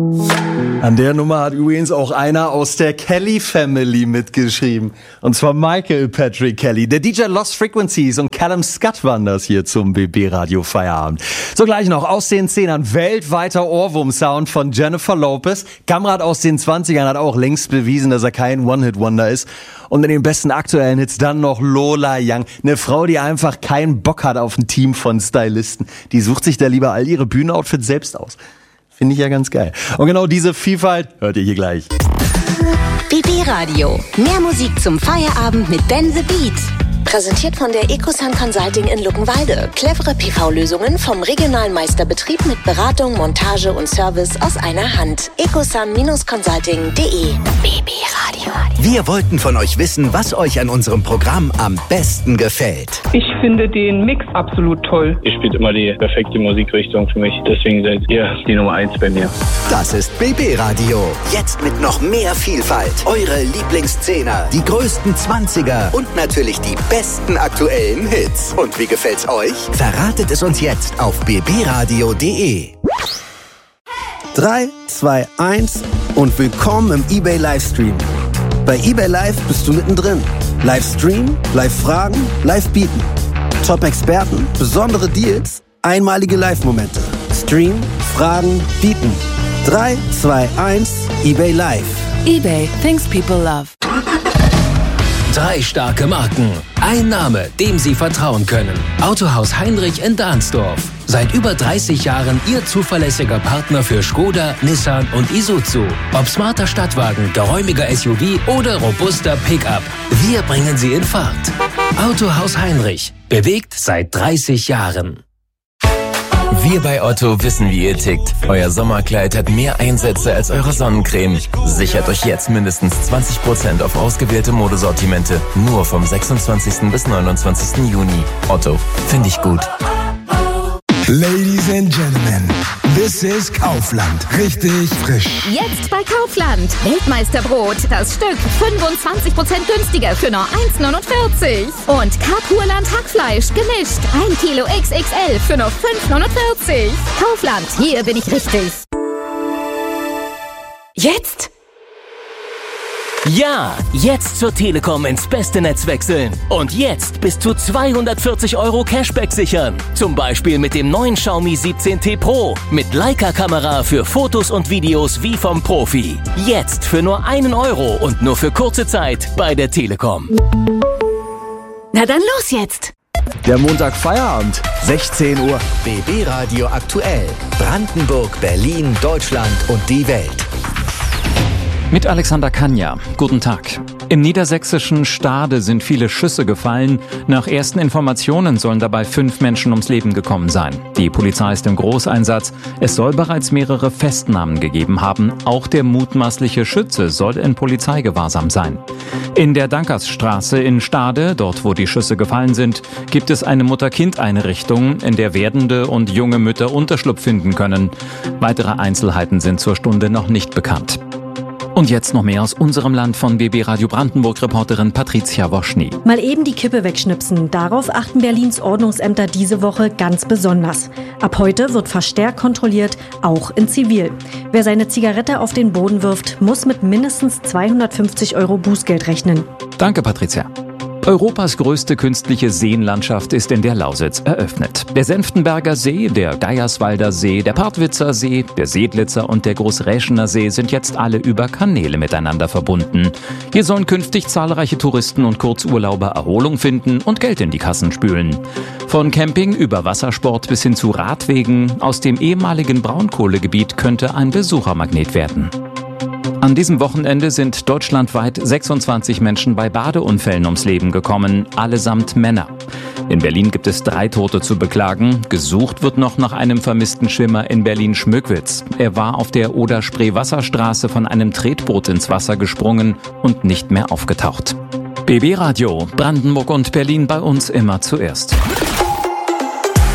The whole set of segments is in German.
An der Nummer hat übrigens auch einer aus der Kelly Family mitgeschrieben. Und zwar Michael Patrick Kelly. Der DJ Lost Frequencies und Callum Scott waren das hier zum BB Radio Feierabend. So gleich noch aus den 10ern weltweiter Ohrwurm-Sound von Jennifer Lopez. Kamrat aus den 20ern hat auch längst bewiesen, dass er kein One-Hit-Wonder ist. Und in den besten aktuellen Hits dann noch Lola Young. Eine Frau, die einfach keinen Bock hat auf ein Team von Stylisten. Die sucht sich da lieber all ihre Bühnenoutfits selbst aus. Finde ich ja ganz geil. Und genau diese Vielfalt hört ihr hier gleich. BB Radio. Mehr Musik zum Feierabend mit Ben the Beat. Präsentiert von der Ecosun Consulting in Luckenwalde. Clevere PV-Lösungen vom regionalen Meisterbetrieb mit Beratung, Montage und Service aus einer Hand. ecosun-consulting.de. BB Radio. Wir wollten von euch wissen, was euch an unserem Programm am besten gefällt. Ich finde den Mix absolut toll. Ihr spielt immer die perfekte Musikrichtung für mich. Deswegen seid ihr die Nummer 1 bei mir. Das ist BB Radio. Jetzt mit noch mehr Vielfalt. Eure Lieblingsszehner, die größten 20er und natürlich die besten aktuellen Hits. Und wie gefällt's euch? Verratet es uns jetzt auf bbradio.de. 3, 2, 1 und willkommen im eBay Livestream. Bei eBay Live bist du mittendrin. Livestream, Live-Fragen, Live-Bieten. Top-Experten, besondere Deals, einmalige Live-Momente. Stream, Fragen, Bieten. 3, 2, 1, eBay Live. eBay, things people love. 3 starke Marken. Ein Name, dem Sie vertrauen können. Autohaus Heinrich in Dahnsdorf. Seit über 30 Jahren Ihr zuverlässiger Partner für Skoda, Nissan und Isuzu. Ob smarter Stadtwagen, geräumiger SUV oder robuster Pickup. Wir bringen Sie in Fahrt. Autohaus Heinrich. Bewegt seit 30 Jahren. Wir bei Otto wissen, wie ihr tickt. Euer Sommerkleid hat mehr Einsätze als eure Sonnencreme. Sichert euch jetzt mindestens 20% auf ausgewählte Modesortimente. Nur vom 26. bis 29. Juni. Otto, finde ich gut. Ladies and Gentlemen, this is Kaufland. Richtig frisch. Jetzt bei Kaufland. Weltmeisterbrot. Das Stück 25% günstiger für nur 1,49. Und Karpurland Hackfleisch gemischt. 1 Kilo XXL für nur 5,49. Kaufland, hier bin ich richtig. Jetzt? Ja, jetzt zur Telekom ins beste Netz wechseln. Und jetzt bis zu 240 € Cashback sichern. Zum Beispiel mit dem neuen Xiaomi 17T Pro. Mit Leica-Kamera für Fotos und Videos wie vom Profi. Jetzt für nur 1 € und nur für kurze Zeit bei der Telekom. Na dann los jetzt! Der Montag Feierabend, 16 Uhr. BB Radio aktuell. Brandenburg, Berlin, Deutschland und die Welt. Mit Alexander Kanja. Guten Tag. Im niedersächsischen Stade sind viele Schüsse gefallen. Nach ersten Informationen sollen dabei 5 Menschen ums Leben gekommen sein. Die Polizei ist im Großeinsatz. Es soll bereits mehrere Festnahmen gegeben haben. Auch der mutmaßliche Schütze soll in Polizeigewahrsam sein. In der Dankersstraße in Stade, dort wo die Schüsse gefallen sind, gibt es eine Mutter-Kind-Einrichtung, in der werdende und junge Mütter Unterschlupf finden können. Weitere Einzelheiten sind zur Stunde noch nicht bekannt. Und jetzt noch mehr aus unserem Land von BB Radio Brandenburg-Reporterin Patricia Woschny. Mal eben die Kippe wegschnipsen. Darauf achten Berlins Ordnungsämter diese Woche ganz besonders. Ab heute wird verstärkt kontrolliert, auch in Zivil. Wer seine Zigarette auf den Boden wirft, muss mit mindestens 250 € Bußgeld rechnen. Danke, Patricia. Europas größte künstliche Seenlandschaft ist in der Lausitz eröffnet. Der Senftenberger See, der Geierswalder See, der Partwitzer See, der Seedlitzer und der Großräschener See sind jetzt alle über Kanäle miteinander verbunden. Hier sollen künftig zahlreiche Touristen und Kurzurlauber Erholung finden und Geld in die Kassen spülen. Von Camping über Wassersport bis hin zu Radwegen aus dem ehemaligen Braunkohlegebiet könnte ein Besuchermagnet werden. An diesem Wochenende sind deutschlandweit 26 Menschen bei Badeunfällen ums Leben gekommen, allesamt Männer. In Berlin gibt es 3 Tote zu beklagen. Gesucht wird noch nach einem vermissten Schwimmer in Berlin-Schmöckwitz. Er war auf der Oder-Spree-Wasserstraße von einem Tretboot ins Wasser gesprungen und nicht mehr aufgetaucht. BB Radio, Brandenburg und Berlin bei uns immer zuerst.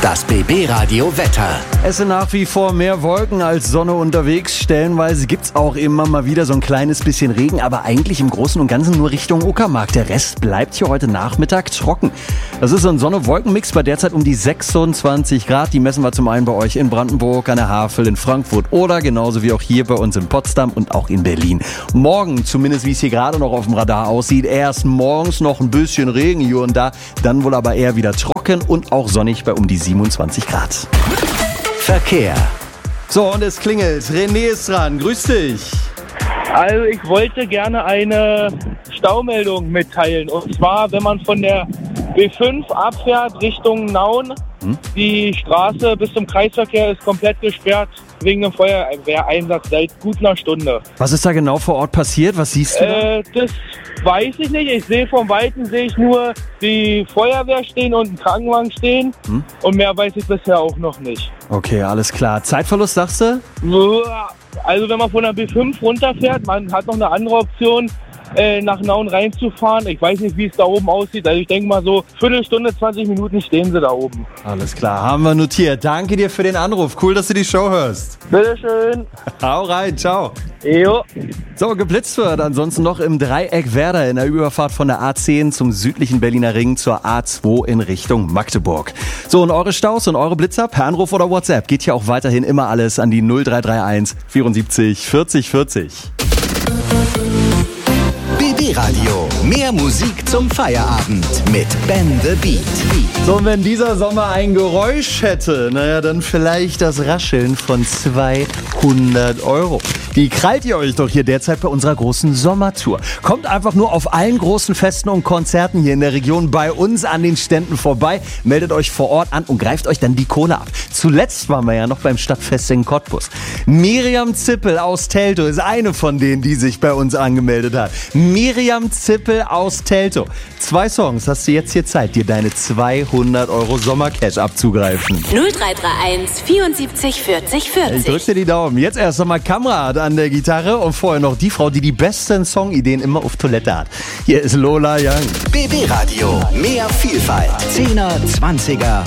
Das BB Radio Wetter. Es sind nach wie vor mehr Wolken als Sonne unterwegs. Stellenweise gibt's auch immer mal wieder so ein kleines bisschen Regen, aber eigentlich im Großen und Ganzen nur Richtung Uckermark. Der Rest bleibt hier heute Nachmittag trocken. Das ist so ein Sonne-Wolken-Mix bei derzeit um die 26 Grad. Die messen wir zum einen bei euch in Brandenburg, an der Havel, in Frankfurt oder genauso wie auch hier bei uns in Potsdam und auch in Berlin. Morgen, zumindest wie es hier gerade noch auf dem Radar aussieht, erst morgens noch ein bisschen Regen hier und da, dann wohl aber eher wieder trocken und auch sonnig bei um die 27 Grad. Verkehr. So, und es klingelt. René ist dran. Grüß dich. Also ich wollte gerne eine Staumeldung mitteilen. Und zwar, wenn man von der B5 abfährt Richtung Nauen, die Straße bis zum Kreisverkehr ist komplett gesperrt wegen dem Feuerwehreinsatz seit gut einer Stunde. Was ist da genau vor Ort passiert? Was siehst du da? Das weiß ich nicht. Ich sehe vom Weiten nur die Feuerwehr stehen und einen Krankenwagen stehen. Und mehr weiß ich bisher auch noch nicht. Okay, alles klar. Zeitverlust, sagst du? Also wenn man von der B5 runterfährt, man hat noch eine andere Option, nach Nauen reinzufahren. Ich weiß nicht, wie es da oben aussieht. Also ich denke mal so, Viertelstunde, 20 Minuten stehen sie da oben. Alles klar, haben wir notiert. Danke dir für den Anruf. Cool, dass du die Show hörst. Bitteschön. Hau rein, ciao. Jo. So, geblitzt wird ansonsten noch im Dreieck Werder in der Überfahrt von der A10 zum südlichen Berliner Ring zur A2 in Richtung Magdeburg. So, und eure Staus und eure Blitzer per Anruf oder WhatsApp geht hier auch weiterhin immer alles an die 0331 74 40 40. BB Radio. Mehr Musik zum Feierabend mit Ben the Beat. So, und wenn dieser Sommer ein Geräusch hätte, naja, dann vielleicht das Rascheln von 200 €. Die krallt ihr euch doch hier derzeit bei unserer großen Sommertour. Kommt einfach nur auf allen großen Festen und Konzerten hier in der Region bei uns an den Ständen vorbei, meldet euch vor Ort an und greift euch dann die Kohle ab. Zuletzt waren wir ja noch beim Stadtfest in Cottbus. Miriam Zippel aus Teltow ist eine von denen, die sich bei uns angemeldet hat. Miriam Zippel aus Teltow. 2 Songs hast du jetzt hier Zeit, dir deine 200 € Sommercash abzugreifen. 0331 74 40 40. Ich drück dir die Daumen. Jetzt erst nochmal Kamrat an der Gitarre und vorher noch die Frau, die die besten Songideen immer auf Toilette hat. Hier ist Lola Young. BB Radio. Mehr Vielfalt. 10er, 20er